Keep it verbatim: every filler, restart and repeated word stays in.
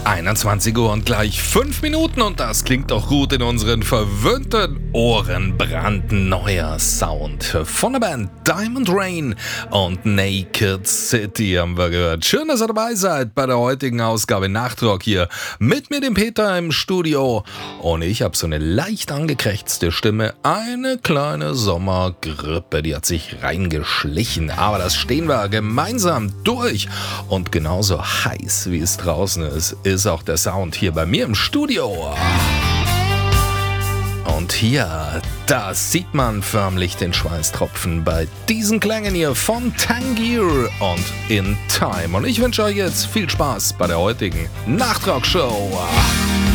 einundzwanzig Uhr und gleich fünf Minuten und das klingt doch gut in unseren verwöhnten Ohren. Brandneuer Sound von der Band Diamond Rain und Naked City haben wir gehört. Schön, dass ihr dabei seid bei der heutigen Ausgabe Nachtrock hier mit mir, dem Peter, im Studio. Und ich habe so eine leicht angekrächzte Stimme, eine kleine Sommergrippe, die hat sich reingeschlichen. Aber das stehen wir gemeinsam durch. Und genauso heiß, wie es draußen ist, ist auch der Sound hier bei mir im Studio. Und hier, da sieht man förmlich den Schweißtropfen bei diesen Klängen hier von Tangier und In Time. Und ich wünsche euch jetzt viel Spaß bei der heutigen Nachtrock-Show.